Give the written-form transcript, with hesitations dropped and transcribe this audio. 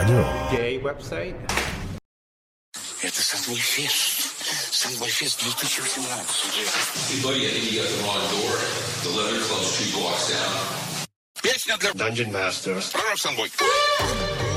радио. Gay website? Это Сандбайфест 2018. Hey, buddy, I think you got the wrong door. The Leather Club's 2 blocks down. Песня для Dungeon Masters. Пророк Сандбой.